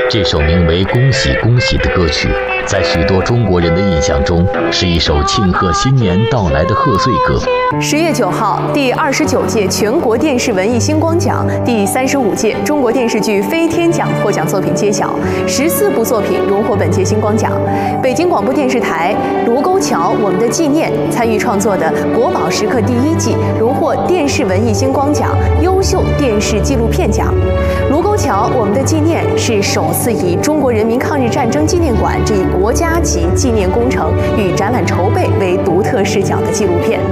这首名为《恭喜恭喜》的歌曲，在许多中国人的印象中，是一首庆贺新年到来的贺岁歌。 10月9号，第29届全国电视文艺星光奖、第35届中国电视剧飞天奖获奖作品揭晓，14部作品荣获本届星光奖。北京广播电视台《卢沟桥我们的纪念》参与创作的《国宝时刻》第1季荣获电视文艺星光奖优秀电视纪录片奖。卢沟桥我们的纪念是首次以中国人民抗日战争纪念馆这一国家级纪念工程与展览筹备为独特视角的纪录片。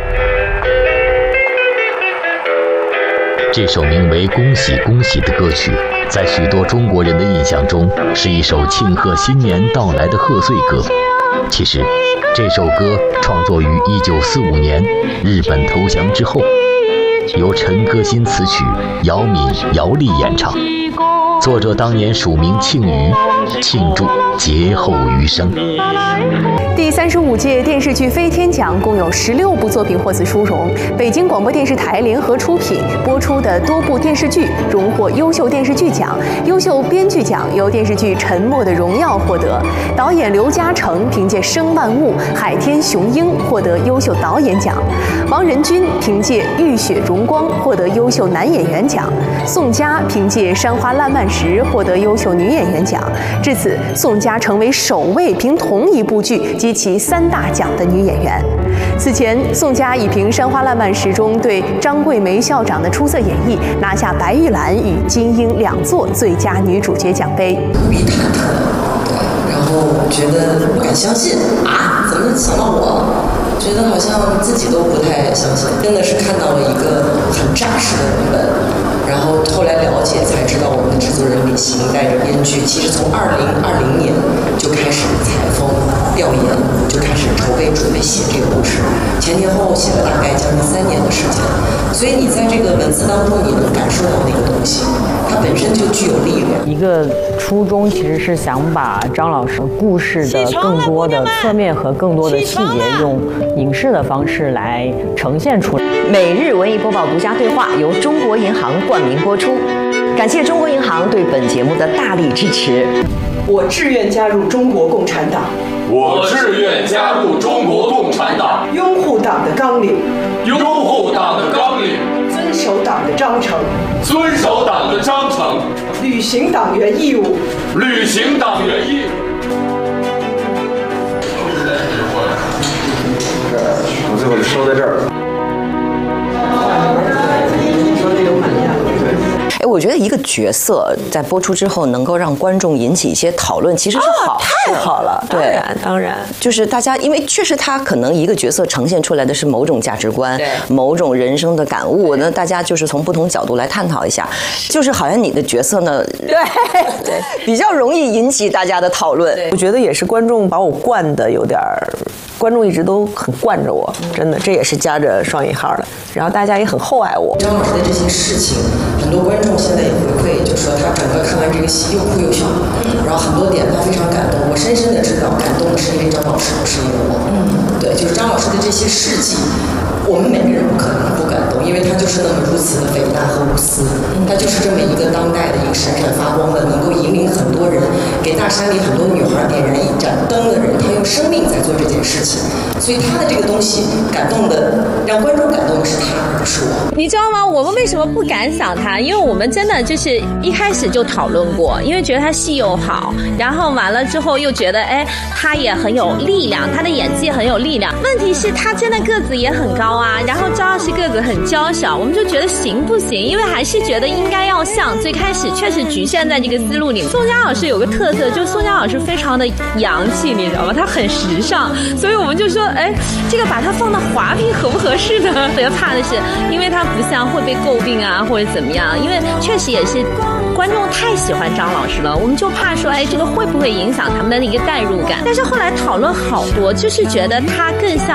这首名为《恭喜恭喜》的歌曲，在许多中国人的印象中，是一首庆贺新年到来的贺岁歌。其实，这首歌创作于1945年日本投降之后，由陈歌辛词曲，姚敏、姚丽演唱。作者当年署名庆余，庆祝劫后余生。 第35届电视剧飞天奖共有16部作品获此殊荣。北京广播电视台联合出品播出的多部电视剧荣获优秀电视剧奖，优秀编剧奖由电视剧《沉默的荣耀》获得。导演刘嘉诚凭借《生万物》《海天雄鹰》获得优秀导演奖，王仁君凭借《浴血荣光》获得优秀男演员奖，宋佳凭借《山花烂漫时》获得优秀女演员奖。至此，宋佳成为首位凭同一部剧集齐3大奖的女演员。此前，宋佳已凭《山花烂漫时》中对张桂梅校长的出色演绎，拿下白玉兰与金鹰2座最佳女主角奖杯。 无比忐忑，对，然后觉得不敢相信啊，怎么想到我？觉得好像自己都不太相信，真的是看到了一个很扎实的文本。然后后来了解才知道，我们的制作人李行带着编剧，其实从2020年就开始采风调研，就开始筹备准备写这个故事，前前后后写了大概将近3年的时间。所以你在这个文字当中，你能感受到那个东西，它本身就具有力量。 一个初衷其实是想把张老师故事的更多的侧面和更多的细节，用影视的方式来呈现出来。 每日文艺播报独家对话由中国银行冠名播出，感谢中国银行对本节目的大力支持。 我志愿加入中国共产党， 我志愿加入中国共产党， 拥护党的纲领， 拥护党的纲领， 遵守党的章程， 遵守党的章程， 履行党员义务， 履行党员义务。 我最后就收在这儿了。 我觉得一个角色在播出之后能够让观众引起一些讨论，其实是好事。 太好了， 对， 当然， 就是大家，因为确实他可能一个角色呈现出来的是某种价值观，某种人生的感悟，那大家就是从不同角度来探讨一下。就是好像你的角色呢，对，比较容易引起大家的讨论。 我觉得也是观众把我惯的有点儿。观众一直都很惯着我，真的，这也是加着双引号的。然后大家也很厚爱我。 张老师的这些事情，很多观众现在也回馈，就说他整个看完这个戏又哭又笑，然后很多点他非常感动。我深深的知道，感动的是因为张老师，不是因为我。对，就是张老师的这些事迹，我们每个人不可能不感动，因为他就是那么如此的伟大和无私，他就是这么一个当代的一个闪闪发光的，能够引领很多人，给大山里很多女孩点燃一盏灯的人，他用生命在做这件事情。所以他的这个东西感动的，让观众感动的是他，而不是我。 你知道吗？我们为什么不敢想他？因为我们真的就是一开始就讨论过，因为觉得他戏又好，然后完了之后又觉得，他也很有力量，他的演技很有力量。问题是，他真的个子也很高啊，然后张老师个子很娇小，我们就觉得行不行？因为还是觉得应该要像，最开始确实局限在这个思路里。宋佳老师有个特色，就是宋佳老师非常的洋气，你知道吗？他很时尚，所以我们就说，这个把它放到华平合不合适呢？比较怕的是，因为它不像会被诟病啊，或者怎么样，因为确实也是观众太喜欢张老师了，我们就怕说，这个会不会影响他们的一个代入感？但是后来讨论好多，就是觉得他更像